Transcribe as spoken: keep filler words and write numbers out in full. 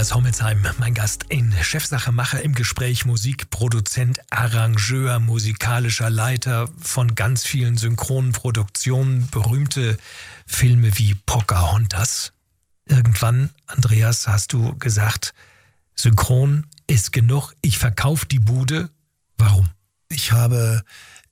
Andreas Hommelsheim, mein Gast in Chefsache Macher im Gespräch, Musikproduzent, Arrangeur, musikalischer Leiter von ganz vielen synchronen Produktionen, berühmte Filme wie Pocahontas. Irgendwann, Andreas, hast du gesagt, Synchron ist genug, ich verkaufe die Bude. Warum? Ich habe